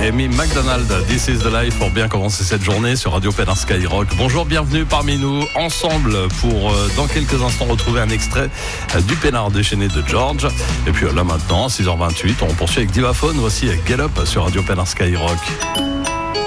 Amy McDonald, This is the Life, pour bien commencer cette journée sur Radio Pénin Skyrock. Bonjour, bienvenue parmi nous, ensemble pour dans quelques instants retrouver un extrait du Pénard déchaîné de George. Et puis là maintenant, 6h28, on poursuit avec Divaphone, voici Get Up sur Radio Pénin Skyrock.